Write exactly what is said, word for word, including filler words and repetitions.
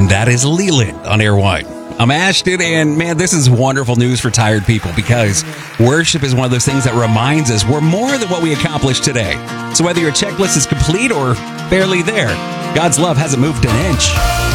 that is Leland on Air One. I'm Ashton, and man, this is wonderful news for tired people because worship is one of those things that reminds us we're more than what we accomplished today. So whether your checklist is complete or barely there, God's love hasn't moved an inch.